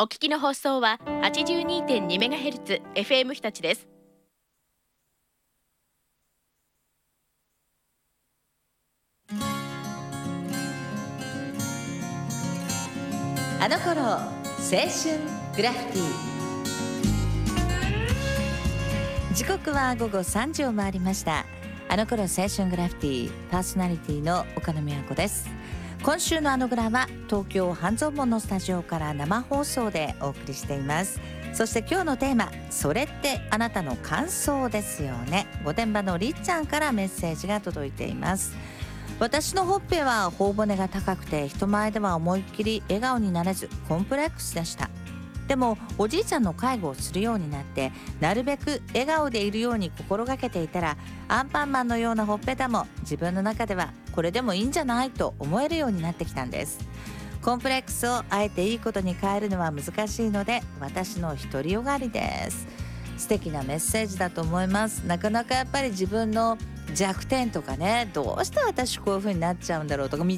お聞きの放送は 82.2MHz FM 日立です。 あの頃青春グラフィティ。時刻は午後3時を回りました。あの頃青春グラフィティパーソナリティの岡野美和子です。今週のあのグラは東京半蔵門のスタジオから生放送でお送りしています。そして今日のテーマ、それってあなたの感想ですよね。御殿場のりっちゃんからメッセージが届いています。私のほっぺは頬骨が高くて人前では思いっきり笑顔になれずコンプレックスでした。でもおじいちゃんの介護をするようになってなるべく笑顔でいるように心がけていたら、アンパンマンのようなほっぺたも自分の中ではこれでもいいんじゃないと思えるようになってきたんです。コンプレックスをあえていいことに変えるのは難しいので、私の独りよがりです。素敵なメッセージだと思います。なかなかやっぱり自分の弱点とかね、どうして私こういう風になっちゃうんだろうとか、